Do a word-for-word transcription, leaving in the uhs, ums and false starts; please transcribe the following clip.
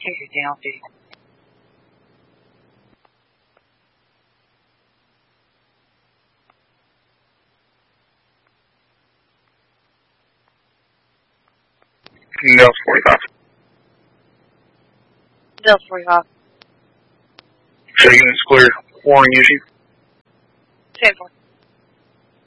Take it down, dude. Delta forty-five. Delta forty-five. So units clear. Warning issue. ten four.